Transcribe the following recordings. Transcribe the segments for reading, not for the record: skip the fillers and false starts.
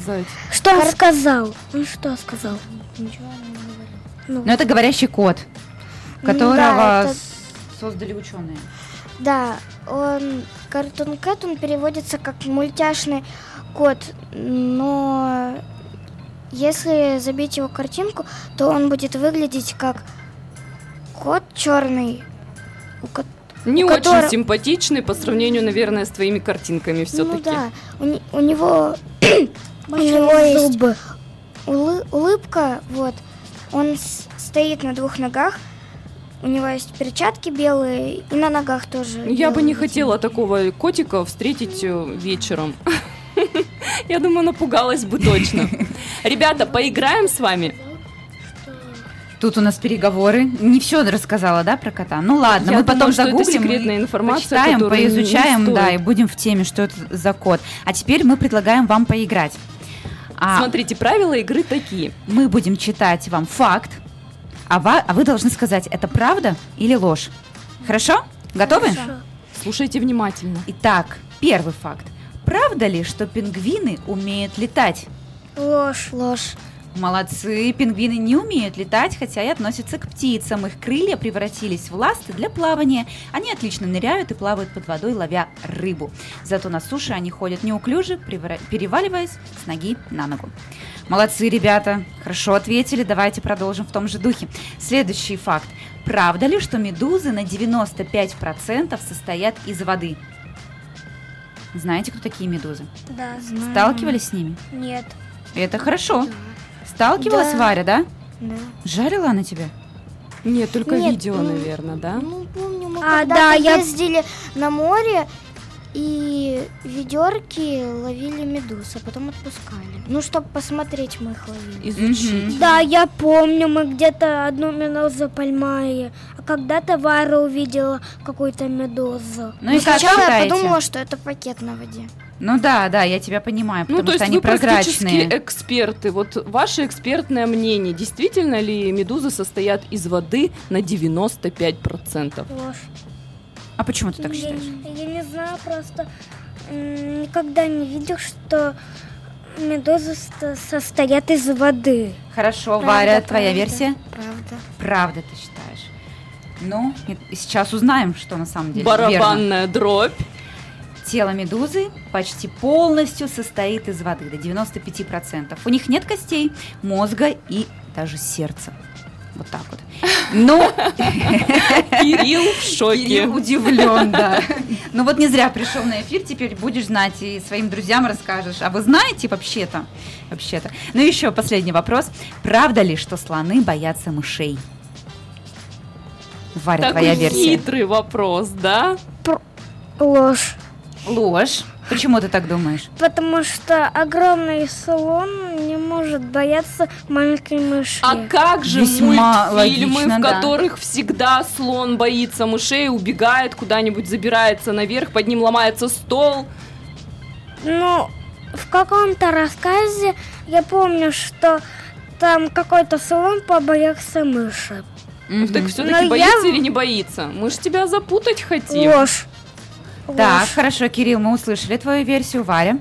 сказать? Что он сказал? Он что сказал? Ничего он не говорил. Ну, Но это говорящий кот, которого да, это- создали ученые. Да, Cartoon Cat, он переводится как мультяшный кот, но если забить его картинку, то он будет выглядеть как кот черный, Не у очень которого- симпатичный по сравнению, наверное, с твоими картинками все-таки. Ну да, у него есть зубы. улыбка, вот. Он стоит на двух ногах, у него есть перчатки белые и на ногах тоже. Я бы не белые хотела такого котика встретить вечером. Я думаю, напугалась бы точно. Ребята, поиграем с вами? Тут у нас переговоры. Не все рассказала, да, про кота? Ну ладно, Я мы думаю, потом что это загуглим, секретная и информация, почитаем, которую не поизучаем, стоит. да, и будем в теме, что это за кот. А теперь мы предлагаем вам поиграть. Смотрите, правила игры такие. Мы будем читать вам факт, а вы должны сказать, это правда или ложь. Хорошо? Готовы? Слушайте внимательно. Итак, первый факт. Правда ли, что пингвины умеют летать? Ложь. Ложь. Молодцы, пингвины не умеют летать, хотя и относятся к птицам. Их крылья превратились в ласты для плавания. Они отлично ныряют и плавают под водой, ловя рыбу. Зато на суше они ходят неуклюже, переваливаясь с ноги на ногу. Молодцы, ребята, хорошо ответили, давайте продолжим в том же духе. Следующий факт. Правда ли, что медузы на 95% состоят из воды? Знаете, кто такие медузы? Да. Сталкивались с ними? Нет. Это хорошо. Сталкивалась, Да. Варя, да? Да. Жарила она тебя? Нет, только Нет, видео, наверное, да? Ну, помню, мы А, когда-то да, я- ездили на море и ведерки ловили медуз, а потом отпускали. Ну, чтобы посмотреть, мы их ловили. Изучить. Да, я помню, мы где-то одну медузу поймали, а когда-то Вара увидела какую-то медузу. Ну и как Сначала я считаете? подумала, что это пакет на воде. Ну да, я тебя понимаю, потому Ну, то что есть они вы практически прозрачные. эксперты. Вот ваше экспертное мнение, действительно ли медузы состоят из воды на 95%? Ложь. А почему ты так Я, считаешь? я не знаю, просто никогда не видел, что медузы состоят из воды. Хорошо, Правда, Варя, твоя правда, версия? Правда. Правда, ты считаешь? Ну, сейчас узнаем, что на самом деле верно. Барабанная дробь. Тело медузы почти полностью состоит из воды, до 95%. У них нет костей, мозга и даже сердца. Вот так вот. Ну, Кирилл в шоке. Кирилл удивлен, да. Ну вот не зря пришел на эфир, теперь будешь знать и своим друзьям расскажешь. А вы знаете вообще-то? Ну еще последний вопрос. Правда ли, что слоны боятся мышей? Варя, Такой твоя версия. хитрый вопрос, да? Ложь. Ложь. Почему ты так думаешь? Потому что огромный слон не может бояться маленькой мыши. А как же Весьма мультфильмы, логично, в да. которых всегда слон боится мышей, убегает куда-нибудь, забирается наверх, под ним ломается стол? Ну, в каком-то рассказе я помню, что там какой-то слон побоялся мыши. Так все-таки Но боится я- или не боится? Мы же тебя запутать хотим. Ложь. Так, Ложь. хорошо, Кирилл, мы услышали твою версию. Варя?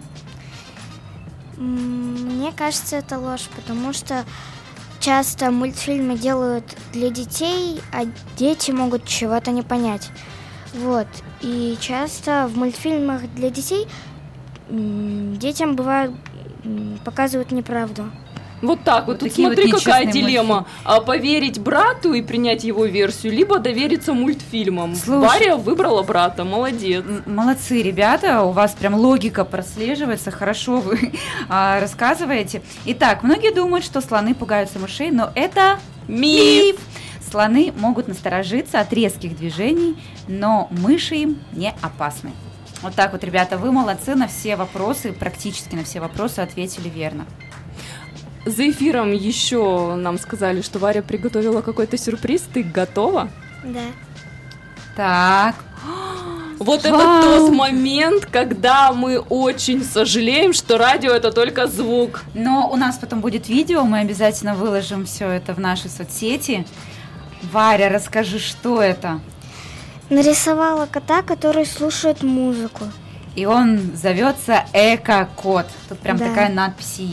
Мне кажется, это ложь, потому что часто мультфильмы делают для детей, а дети могут чего-то не понять. Вот. И часто в мультфильмах для детей детям бывает показывают неправду. Вот так вот. Вот Тут такие вот смотри, какая нечестные дилемма. А поверить брату и принять его версию, либо довериться мультфильмам. Слушай. Варя выбрала брата, молодец. Молодцы, ребята, у вас прям логика прослеживается, хорошо вы рассказываете. Итак, многие думают, что слоны пугаются мышей, но это Миф! Слоны могут насторожиться от резких движений, но мыши им не опасны. Вот так вот, ребята, вы молодцы, на все вопросы, практически на все вопросы ответили верно. За эфиром еще нам сказали, что Варя приготовила какой-то сюрприз. Ты готова? Да. Так, Вот Вау. это тот момент, когда мы очень сожалеем, что радио это только звук. но у нас потом будет видео, мы обязательно выложим все это в наши соцсети. Варя, расскажи, что это? Нарисовала кота, который слушает музыку. И он зовется Эко-кот. Тут прям Да. такая надпись